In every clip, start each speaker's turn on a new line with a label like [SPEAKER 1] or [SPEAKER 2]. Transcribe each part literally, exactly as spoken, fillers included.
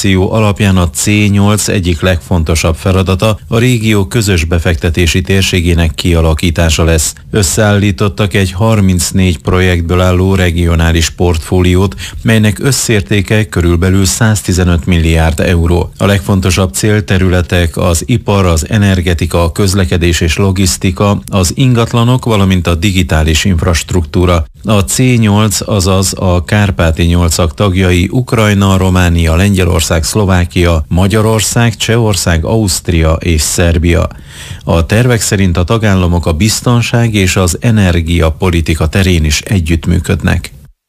[SPEAKER 1] koncepció alapján a cé nyolc egyik legfontosabb feladata a régió közös befektetési térségének kialakítása lesz. Összeállítottak egy harmincnégy projektből álló regionális portfóliót, melynek összértéke körülbelül száztizenöt milliárd euró. A legfontosabb célterületek az ipar, az energetika, a közlekedés és logisztika, az ingatlanok, valamint a digitális infrastruktúra. A cé nyolc, azaz a Kárpáti nyolcak tagjai Ukrajna, Románia, Lengyelország, Szlovákia, Magyarország, Csehország, Ausztria és Szerbia. A tervek szerint a tagállamok a biztonság és az energiapolitika terén is együttműködnek.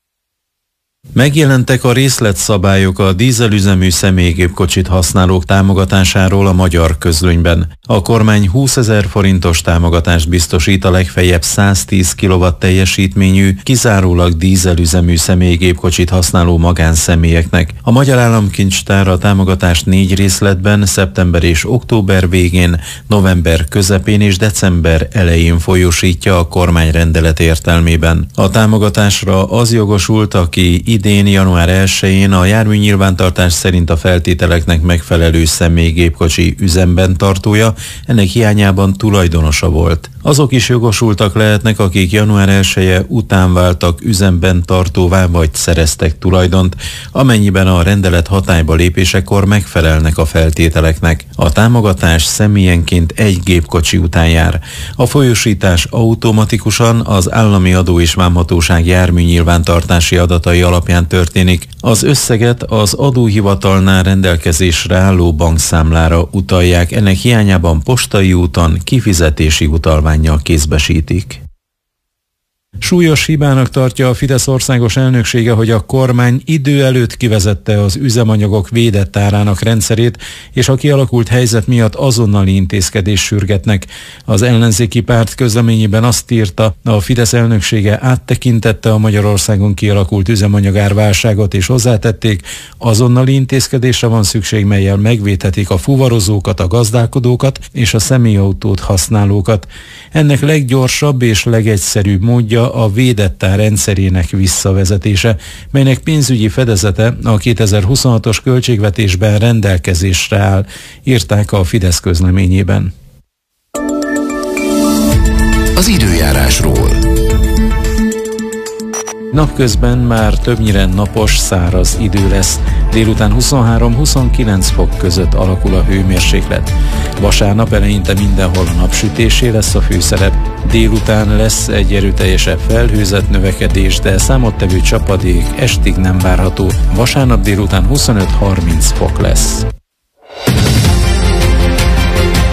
[SPEAKER 1] Megjelentek a részletszabályok a dízelüzemű személygépkocsit használók támogatásáról a magyar közlönyben. A kormány húszezer forintos támogatást biztosít a legfeljebb száztíz kilowatt teljesítményű, kizárólag dízelüzemű személygépkocsit használó magánszemélyeknek. A Magyar Államkincstár a támogatást négy részletben, szeptember és október végén, november közepén és december elején folyósítja a kormányrendelet értelmében. A támogatásra az jogosult, aki idén január elsején a járműnyilvántartás szerint a feltételeknek megfelelő személygépkocsi üzemben tartója, ennek hiányában tulajdonosa volt. Azok is jogosultak lehetnek, akik január elseje után váltak üzemben tartóvá vagy szereztek tulajdont, amennyiben a rendelet hatályba lépésekor megfelelnek a feltételeknek. A támogatás személyenként egy gépkocsi után jár. A folyósítás automatikusan az Állami Adó és Vámhatóság járműnyilvántartási adatai alapján történik. Az összeget az adóhivatalnál rendelkezésre álló bankszámlára utalják, ennek hiányában postai úton kifizetési utalvánnyal kézbesítik. Súlyos hibának tartja a Fidesz országos elnöksége, hogy a kormány idő előtt kivezette az üzemanyagok védett árának rendszerét, és a kialakult helyzet miatt azonnali intézkedést sürgetnek. Az ellenzéki párt közleményében azt írta, a Fidesz elnöksége áttekintette a Magyarországon kialakult üzemanyagárválságot, és hozzátették, azonnali intézkedésre van szükség, mellyel megvédhetik a fuvarozókat, a gazdálkodókat és a személyautót használókat. Ennek leggyorsabb és legegyszerűbb módja a védett ár rendszerének visszavezetése, melynek pénzügyi fedezete a kétezer-huszonhatos költségvetésben rendelkezésre áll, írták a Fidesz közleményében.
[SPEAKER 2] Az időjárásról.
[SPEAKER 1] Napközben már többnyire napos, száraz idő lesz. Délután huszonhárom-huszonkilenc fok között alakul a hőmérséklet. Vasárnap eleinte mindenhol a napsütésé lesz a főszerep. Délután lesz egy erőteljesebb felhőzet növekedés, de számottevő csapadék estig nem várható. Vasárnap délután huszonöt-harminc fok lesz.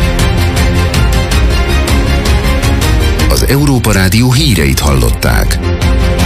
[SPEAKER 2] Az Európa Rádió híreit hallották.